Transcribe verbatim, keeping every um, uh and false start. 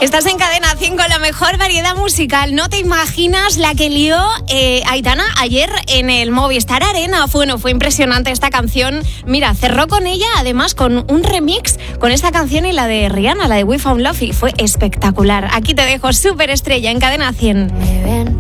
Estás en Cadena cien con la mejor variedad musical. No te imaginas la que lió eh, Aitana ayer en el Movistar Arena. Bueno, fue impresionante esta canción. Mira, cerró con ella, además, con un remix con esta canción y la de Rihanna, la de We Found Love, y fue espectacular. Aquí te dejo Superestrella en Cadena cien. Me ven